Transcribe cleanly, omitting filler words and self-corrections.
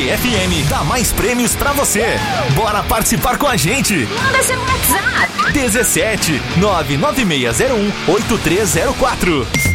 FM dá mais prêmios pra você. Bora participar com a gente. Manda seu WhatsApp. 17 99601 8304.